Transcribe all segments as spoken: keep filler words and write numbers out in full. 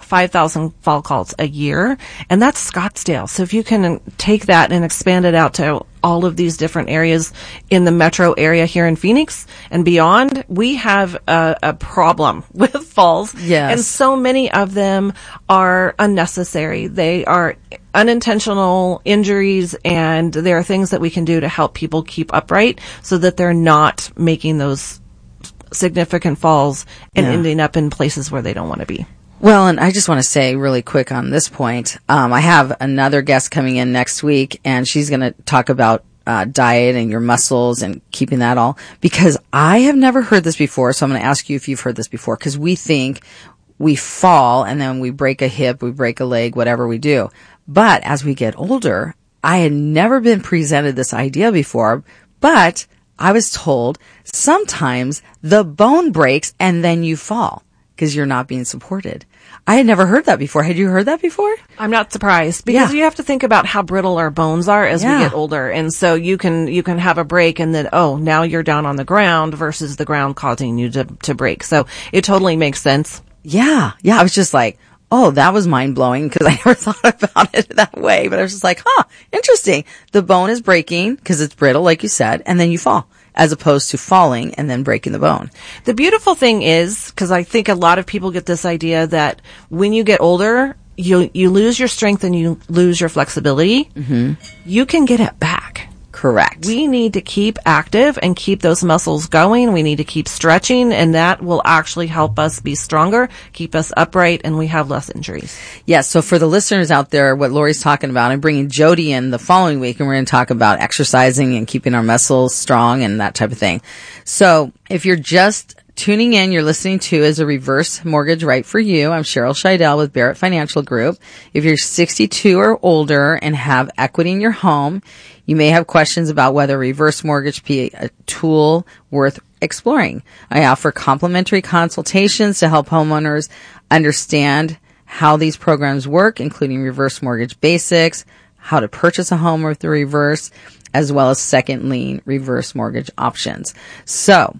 five thousand fall calls a year, and that's Scottsdale. So if you can take that and expand it out to all of these different areas in the metro area here in Phoenix and beyond, we have a, a problem with falls. Yes. And so many of them are unnecessary. They are unintentional injuries, and there are things that we can do to help people keep upright so that they're not making those significant falls and Yeah. ending up in places where they don't want to be. Well, and I just want to say really quick on this point, um, I have another guest coming in next week, and she's going to talk about uh, diet and your muscles and keeping that all, because I have never heard this before. So I'm going to ask you if you've heard this before, because we think we fall and then we break a hip, we break a leg, whatever we do. But as we get older, I had never been presented this idea before, but I was told sometimes the bone breaks and then you fall because you're not being supported. I had never heard that before. Had you heard that before? I'm not surprised, because Yeah. you have to think about how brittle our bones are as Yeah. we get older. And so you can, you can have a break and then, oh, now you're down on the ground versus the ground causing you to, to break. So it totally makes sense. Yeah. Yeah. I was just like, oh, that was mind blowing because I never thought about it that way. But I was just like, huh, interesting. The bone is breaking because it's brittle, like you said, and then you fall, as opposed to falling and then breaking the bone. The beautiful thing is, because I think a lot of people get this idea that when you get older, you you lose your strength and you lose your flexibility. Mm-hmm. You can get it back. Correct. We need to keep active and keep those muscles going. We need to keep stretching, and that will actually help us be stronger, keep us upright, and we have less injuries. Yes. So for the listeners out there, what Lori's talking about, I'm bringing Jody in the following week, and we're going to talk about exercising and keeping our muscles strong and that type of thing. So if you're just tuning in, you're listening to Is a Reverse Mortgage Right for You? I'm Cheryl Scheidel with Barrett Financial Group. If you're sixty-two or older and have equity in your home, you may have questions about whether reverse mortgage be a tool worth exploring. I offer complimentary consultations to help homeowners understand how these programs work, including reverse mortgage basics, how to purchase a home with the reverse, as well as second lien reverse mortgage options. So,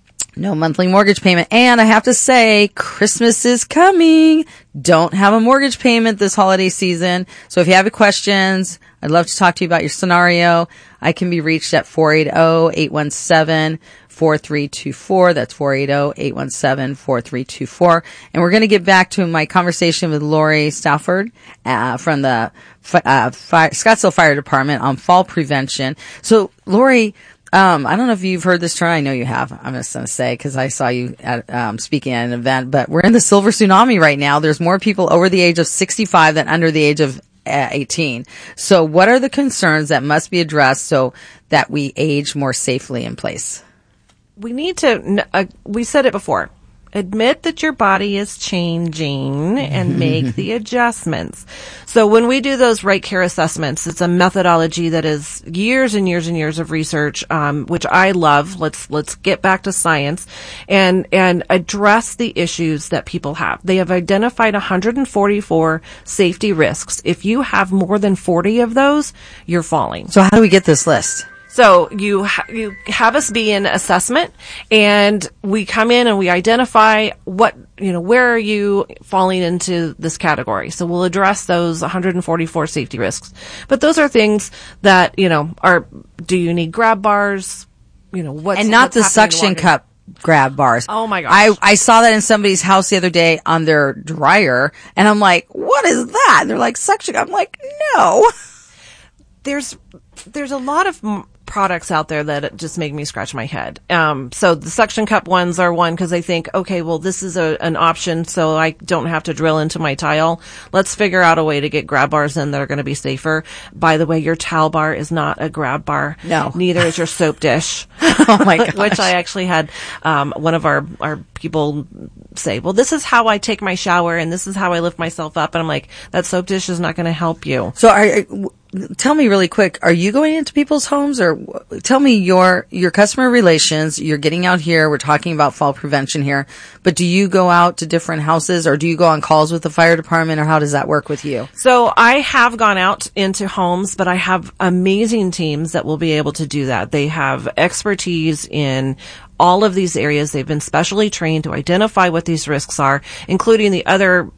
no monthly mortgage payment. And I have to say, Christmas is coming. Don't have a mortgage payment this holiday season. So if you have any questions, I'd love to talk to you about your scenario. I can be reached at four eight zero, eight one seven, four three two four. That's four eight zero, eight one seven, four three two four. And we're going to get back to my conversation with Lori Stafford uh, from the uh, Fire, Scottsdale Fire Department on fall prevention. So, Lori, Um, I don't know if you've heard this term. I know you have. I'm just going to say, because I saw you at, um, speaking at an event, but we're in the silver tsunami right now. There's more people over the age of sixty-five than under the age of uh, eighteen. So what are the concerns that must be addressed so that we age more safely in place? We need to, uh, we said it before, admit that your body is changing and make the adjustments. So when we do those right care assessments, it's a methodology that is years and years and years of research, um, which I love. Let's, let's get back to science and, and address the issues that people have. They have identified one hundred forty-four safety risks. If you have more than forty of those, you're falling. So how do we get this list? So you ha- you have us be in assessment, and we come in and we identify what, you know, where are you falling into this category. So we'll address those one hundred forty-four safety risks. But those are things that, you know, are, do you need grab bars? You know, what's And not what's the happening in suction water? cup grab bars. Oh my gosh. I, I saw that in somebody's house the other day on their dryer, and I'm like, what is that? And they're like, suction cup. I'm like, no. There's, there's a lot of m- products out there that just make me scratch my head. Um, so the suction cup ones are one because I think, okay, well, this is a, an option, so I don't have to drill into my tile. Let's figure out a way to get grab bars in that are going to be safer. By the way, your towel bar is not a grab bar. No. Neither is your soap dish. Oh my gosh. Which I actually had, um, one of our, our people say, well, this is how I take my shower and this is how I lift myself up. And I'm like, that soap dish is not going to help you. So are, tell me really quick, are you going into people's homes, or tell me your, your customer relations? You're getting out here. We're talking about fall prevention here, but do you go out to different houses, or do you go on calls with the fire department, or how does that work with you? So I have gone out into homes, but I have amazing teams that will be able to do that. They have expertise in all of these areas. They've been specially trained to identify what these risks are, including the other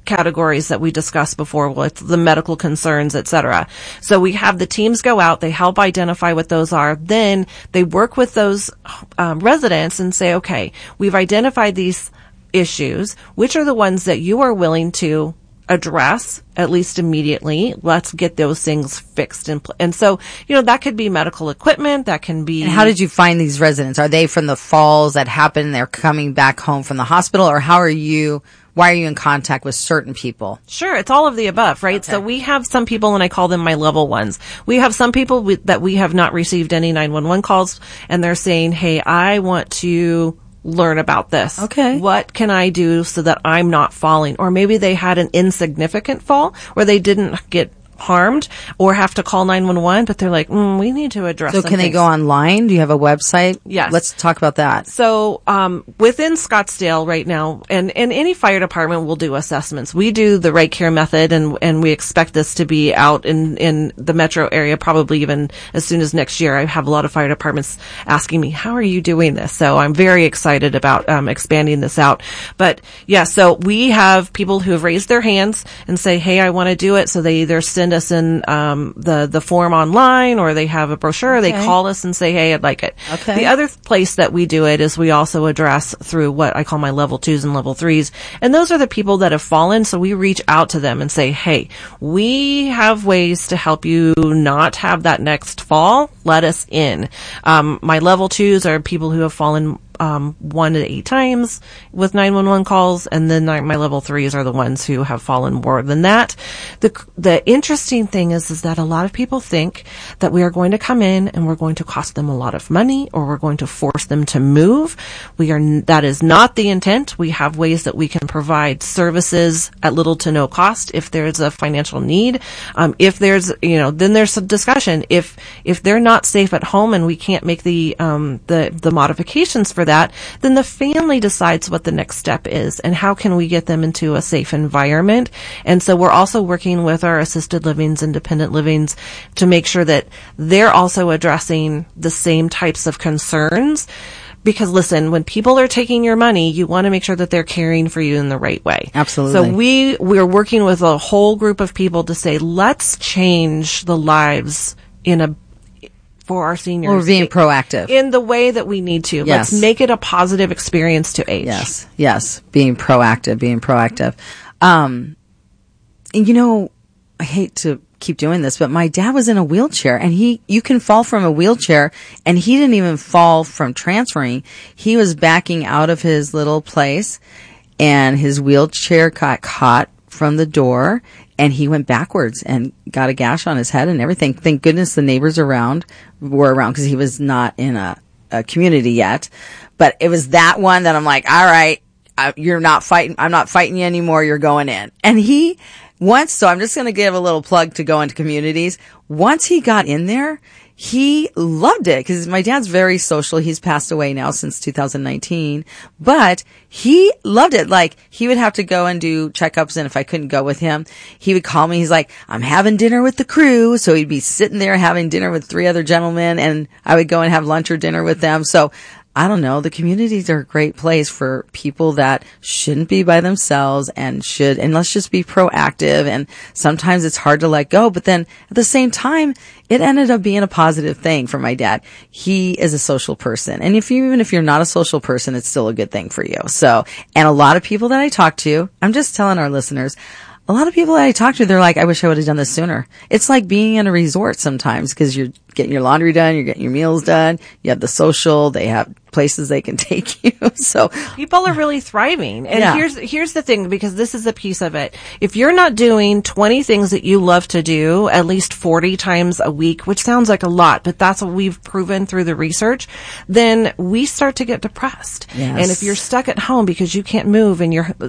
categories that we discussed before with the medical concerns, et cetera. So we have the teams go out, they help identify what those are. Then they work with those um, residents and say, okay, we've identified these issues. Which are the ones that you are willing to address, at least immediately? Let's get those things fixed. And, pl- and so, you know, that could be medical equipment. That can be. And how did you find these residents? Are they from the falls that happened? They're coming back home from the hospital, or how are you, why are you in contact with certain people? Sure. It's all of the above, right? Okay. So we have some people, and I call them my level ones. We have some people with, that we have not received any nine one one calls, and they're saying, hey, I want to learn about this. Okay. What can I do so that I'm not falling? Or maybe they had an insignificant fall where they didn't get harmed or have to call nine one one, but they're like, mm, we need to address So some can things. they go online? Do you have a website? Yes. Let's talk about that. So, um, within Scottsdale right now, and, and any fire department will do assessments. We do the right care method, and, and we expect this to be out in, in the metro area probably even as soon as next year. I have a lot of fire departments asking me, how are you doing this? So I'm very excited about, um, expanding this out. But yeah, so we have people who have raised their hands and say, hey, I want to do it. So they either send us in um, the the form online, or they have a brochure. Okay. They call us and say, hey, I'd like it. Okay. The other place that we do it is we also address through what I call my level twos and level threes. And those are the people that have fallen. So we reach out to them and say, hey, we have ways to help you not have that next fall. Let us in. Um, my level twos are people who have fallen Um, one to eight times with nine one one calls, and then my level threes are the ones who have fallen more than that. The the interesting thing is, is that a lot of people think that we are going to come in and we're going to cost them a lot of money, or we're going to force them to move. We are, that is not the intent. We have ways that we can provide services at little to no cost if there's a financial need. Um, if there's, you know, then there's a discussion. If, if they're not safe at home and we can't make the, um, the, the modifications for that, then the family decides what the next step is and how can we get them into a safe environment. And so we're also working with our assisted livings, independent livings, to make sure that they're also addressing the same types of concerns. Because listen, when people are taking your money, you want to make sure that they're caring for you in the right way. Absolutely. So we, we're working with a whole group of people to say, let's change the lives in a for our seniors. We're being proactive. In the way that we need to. Yes. Let's make it a positive experience to age. Yes, yes. Being proactive, being proactive. Um, and you know, I hate to keep doing this, but my dad was in a wheelchair, and he, you can fall from a wheelchair, and he didn't even fall from transferring. He was backing out of his little place, and his wheelchair got caught from the door, and he went backwards and got a gash on his head and everything. Thank goodness the neighbors around were around, because he was not in a, a community yet. But it was that one that I'm like, all right, I, you're not fighting. I'm not fighting you anymore. You're going in. And he once, so I'm just going to give a little plug to go into communities. Once he got in there, he loved it, because my dad's very social. He's passed away now since two thousand nineteen, but he loved it. Like, he would have to go and do checkups, and if I couldn't go with him, he would call me. He's like, I'm having dinner with the crew. So he'd be sitting there having dinner with three other gentlemen, and I would go and have lunch or dinner with them. So I don't know. The communities are a great place for people that shouldn't be by themselves and should, and let's just be proactive. And sometimes it's hard to let go, but then at the same time, it ended up being a positive thing for my dad. He is a social person. And if you, even if you're not a social person, it's still a good thing for you. So, and a lot of people that I talk to, I'm just telling our listeners, a lot of people that I talk to, they're like, I wish I would have done this sooner. It's like being in a resort sometimes, because you're getting your laundry done, you're getting your meals done, you have the social, they have places they can take you. So people are really thriving. And yeah. here's here's the thing, because this is a piece of it. If you're not doing twenty things that you love to do at least forty times a week, which sounds like a lot, but that's what we've proven through the research, then we start to get depressed. Yes. And if you're stuck at home because you can't move and you're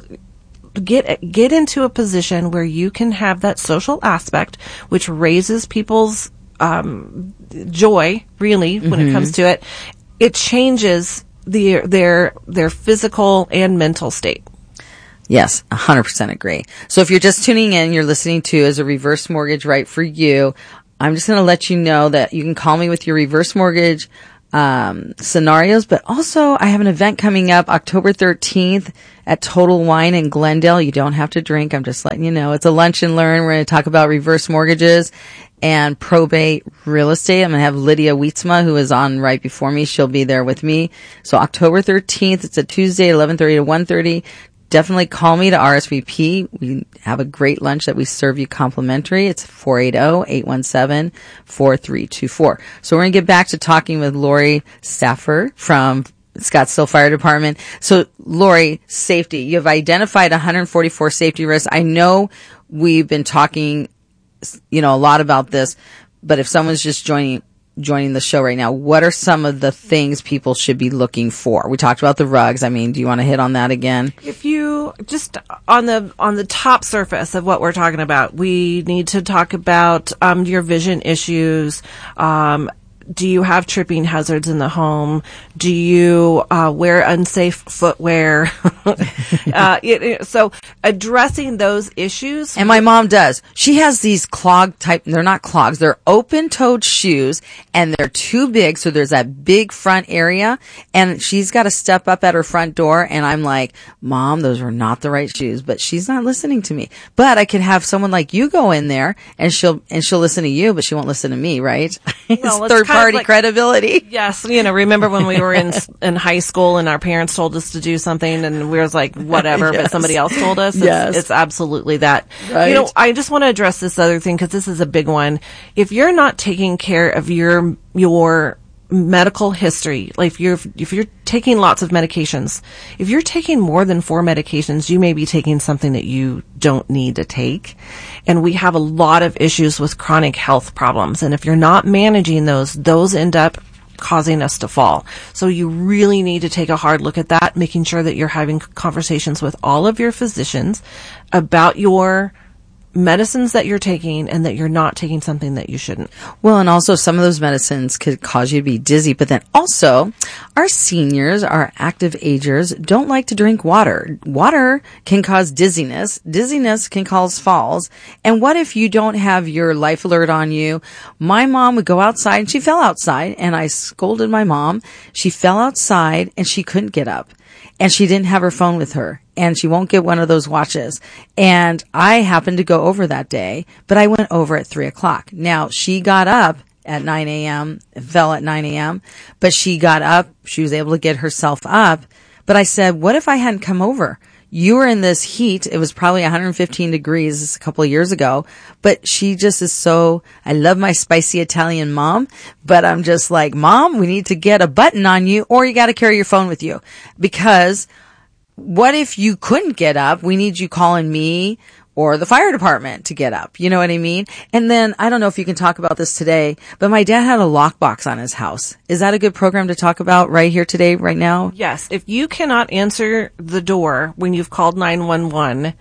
Get get into a position where you can have that social aspect, which raises people's um, joy, really, when Mm-hmm. it comes to it. It changes the, their their physical and mental state. Yes, one hundred percent agree. So if you're just tuning in, you're listening to Is a Reverse Mortgage Right for You? I'm just going to let you know that you can call me with your reverse mortgage um, scenarios, but also I have an event coming up October thirteenth at Total Wine in Glendale. You don't have to drink. I'm just letting you know. It's a lunch and learn. We're going to talk about reverse mortgages and probate real estate. I'm going to have Lydia Wietzma, who is on right before me. She'll be there with me. So October thirteenth, it's a Tuesday, eleven thirty to one thirty. Definitely call me to R S V P. We have a great lunch that we serve you complimentary. It's four eight zero, eight one seven, four three two four. So we're going to get back to talking with Lori Staffer from Scottsdale Fire Department. So Lori, safety. You've identified one hundred forty-four safety risks. I know we've been talking, you know, a lot about this, but if someone's just joining joining the show right now, what are some of the things people should be looking for? We talked about the rugs. I mean, do you want to hit on that again? If you just on the on the top surface of what we're talking about, we need to talk about um, your vision issues. Um, do you have tripping hazards in the home? Do you uh, wear unsafe footwear? uh, it, it, so addressing those issues. And my mom does. She has these clog type, they're not clogs, they're open-toed shoes, and they're too big, so there's that big front area, and she's got to step up at her front door, and I'm like, Mom, those are not the right shoes, but she's not listening to me. But I could have someone like you go in there, and she'll, and she'll listen to you, but she won't listen to me, right? Well, it's third party like, credibility. Yes. You know, remember when we were in in high school and our parents told us to do something and we was like, whatever, yes. But somebody else told us? It's, yes. It's absolutely that. Right. You know, I just want to address this other thing because this is a big one. If you're not taking care of your, your medical history, like if you're, if you're taking lots of medications, if you're taking more than four medications, you may be taking something that you don't need to take. And we have a lot of issues with chronic health problems. And if you're not managing those, those end up causing us to fall. So you really need to take a hard look at that, making sure that you're having conversations with all of your physicians about your medicines that you're taking and that you're not taking something that you shouldn't. Well, and also some of those medicines could cause you to be dizzy, but then also our seniors, our active agers don't like to drink water. Water can cause dizziness. Dizziness can cause falls. And what if you don't have your life alert on you? My mom would go outside and she fell outside and I scolded my mom. She fell outside and she couldn't get up. And she didn't have her phone with her, and she won't get one of those watches. And I happened to go over that day, but I went over at three o'clock. Now, she got up at nine a.m., fell at nine a.m., but she got up. She was able to get herself up. But I said, what if I hadn't come over? You were in this heat. It was probably one hundred fifteen degrees a couple of years ago, but she just is so, I love my spicy Italian mom, but I'm just like, Mom, we need to get a button on you or you got to carry your phone with you because what if you couldn't get up? We need you calling me or the fire department to get up. You know what I mean? And then I don't know if you can talk about this today, but my dad had a lockbox on his house. Is that a good program to talk about right here today, right now? Yes. If you cannot answer the door when you've called nine one one,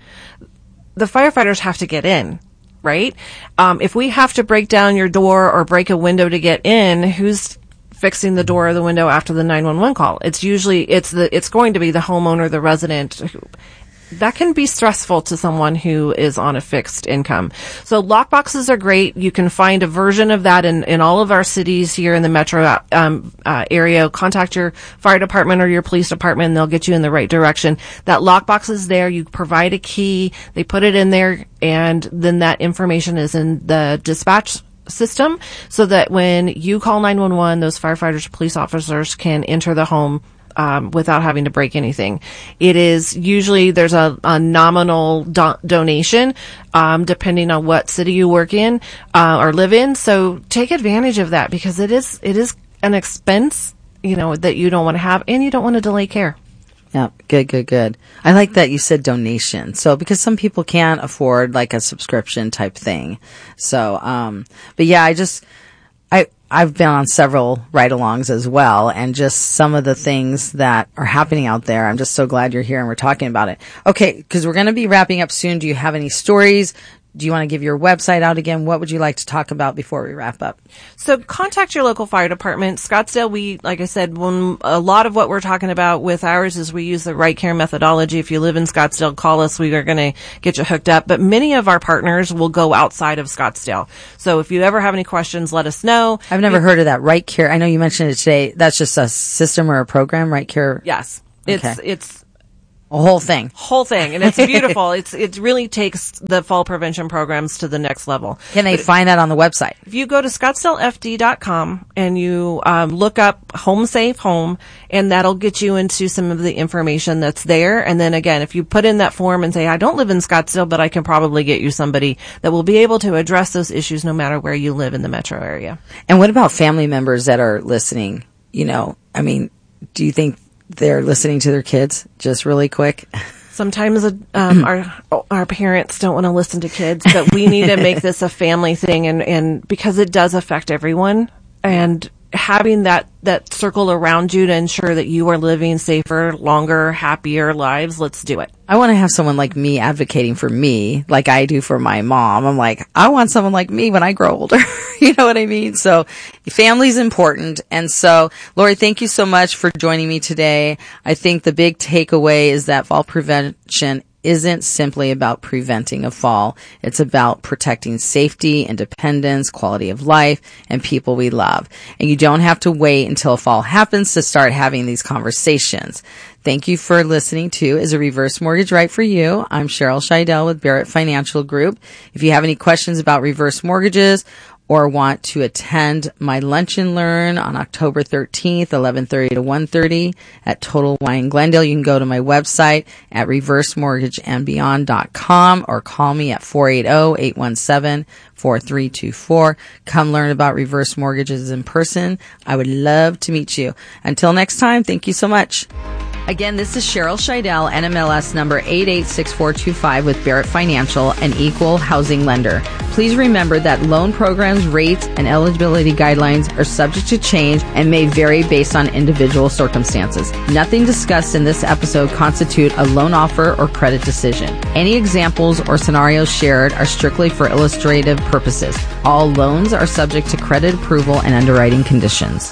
the firefighters have to get in, right? Um, if we have to break down your door or break a window to get in, who's fixing the door or the window after the nine one one call? It's usually, it's the, it's going to be the homeowner, the resident who, that can be stressful to someone who is on a fixed income. So lockboxes are great. You can find a version of that in, in all of our cities here in the metro um, uh, area. Contact your fire department or your police department and they'll get you in the right direction. That lockbox is there. You provide a key. They put it in there and then that information is in the dispatch system so that when you call nine one one, those firefighters or police officers can enter the home Um, without having to break anything. It is usually there's a, a nominal do- donation, um, depending on what city you work in, uh, or live in. So take advantage of that because it is, it is an expense, you know, that you don't want to have and you don't want to delay care. Yeah, good, good, good. I like that you said donation. So, because some people can't afford like a subscription type thing. So, um, but yeah, I just, I, I've been on several ride-alongs as well, and just some of the things that are happening out there. I'm just so glad you're here and we're talking about it. Okay, because we're going to be wrapping up soon. Do you have any stories? Do you want to give your website out again? What would you like to talk about before we wrap up? So contact your local fire department. Scottsdale, we, like I said, when a lot of what we're talking about with ours is we use the right care methodology. If you live in Scottsdale, call us. We are going to get you hooked up. But many of our partners will go outside of Scottsdale. So if you ever have any questions, let us know. I've never heard of that. Right Care. I know you mentioned it today. That's just a system or a program, Right Care? Yes. It's, okay. it's, A whole thing. Whole thing. And it's beautiful. it's It really takes the fall prevention programs to the next level. Can they but find that on the website? If you go to scottsdale f d dot com and you um, look up Home Safe Home, and that'll get you into some of the information that's there. And then again, if you put in that form and say, I don't live in Scottsdale, but I can probably get you somebody that will be able to address those issues no matter where you live in the metro area. And what about family members that are listening? You know, I mean, do you think they're listening to their kids just really quick? Sometimes um, our our parents don't want to listen to kids, but we need to make this a family thing, and, and because it does affect everyone, and having that, that circle around you to ensure that you are living safer, longer, happier lives, let's do it. I want to have someone like me advocating for me, like I do for my mom. I'm like, I want someone like me when I grow older. You know what I mean? So family's important. And so, Lori, thank you so much for joining me today. I think the big takeaway is that fall prevention isn't simply about preventing a fall. It's about protecting safety, independence, quality of life, and people we love. And you don't have to wait until a fall happens to start having these conversations. Thank you for listening to Is a Reverse Mortgage Right for You? I'm Cheryl Scheidel with Barrett Financial Group. If you have any questions about reverse mortgages or want to attend my Lunch and Learn on October thirteenth, eleven thirty to one thirty at Total Wine Glendale, you can go to my website at reverse mortgage and beyond dot com or call me at four eight zero, eight one seven, four three two four. Come learn about reverse mortgages in person. I would love to meet you. Until next time, thank you so much. Again, this is Cheryl Scheidel, N M L S number eight eight six four two five with Barrett Financial, an equal housing lender. Please remember that loan programs, rates, and eligibility guidelines are subject to change and may vary based on individual circumstances. Nothing discussed in this episode constitute a loan offer or credit decision. Any examples or scenarios shared are strictly for illustrative purposes. All loans are subject to credit approval and underwriting conditions.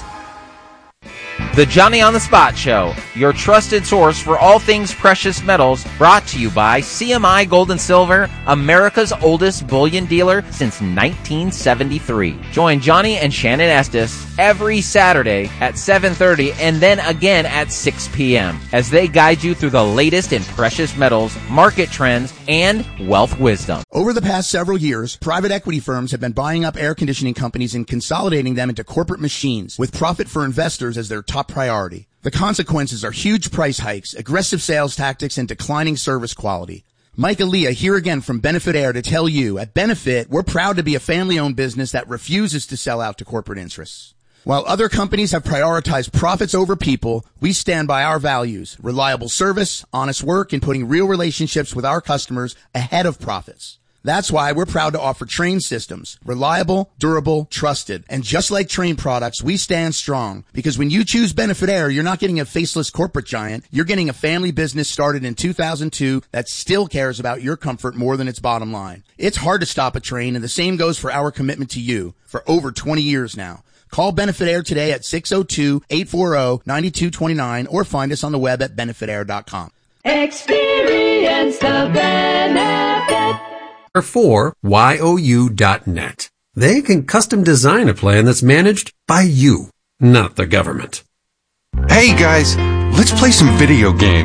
The Johnny on the Spot Show, your trusted source for all things precious metals, brought to you by C M I Gold and Silver, America's oldest bullion dealer since nineteen seventy-three. Join Johnny and Shannon Estes every Saturday at seven thirty and then again at six p.m. as they guide you through the latest in precious metals, market trends, and wealth wisdom. Over the past several years, private equity firms have been buying up air conditioning companies and consolidating them into corporate machines with profit for investors as their top priority. The consequences are huge price hikes, aggressive sales tactics, and declining service quality. Mike Aaliyah here again from Benefit Air to tell you, at Benefit, we're proud to be a family-owned business that refuses to sell out to corporate interests. While other companies have prioritized profits over people, we stand by our values, reliable service, honest work, and putting real relationships with our customers ahead of profits. That's why we're proud to offer Trane systems, reliable, durable, trusted. And just like Trane products, we stand strong, because when you choose Benefit Air, you're not getting a faceless corporate giant. You're getting a family business started in two thousand two that still cares about your comfort more than its bottom line. It's hard to stop a Trane, and the same goes for our commitment to you for over twenty years now. Call Benefit Air today at six oh two, eight four zero, nine two two nine or find us on the web at benefit air dot com. Experience the benefit. For Y O U dot net. They can custom design a plan that's managed by you, not the government. Hey guys, let's play some video games.